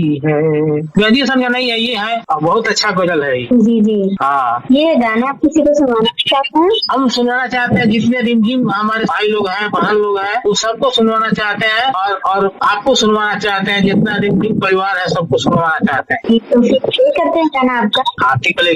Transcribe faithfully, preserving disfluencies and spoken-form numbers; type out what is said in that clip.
है ग्रेजुएशन का नहीं है, ये है बहुत अच्छा गजल है। जी जी हाँ, ये गाना आप किसी को सुनाना चाहते हैं? हम सुनाना चाहते हैं जितने रिमझिम हमारे भाई लोग हैं, बहन लोग हैं, वो सबको सुनवाना चाहते हैं और और आपको सुनवाना चाहते हैं, जितना रिमझिम परिवार है सबको सुनवाना चाहते हैं। तो फिर प्ले करते हैं गाना आपका। हाँ ठीक है।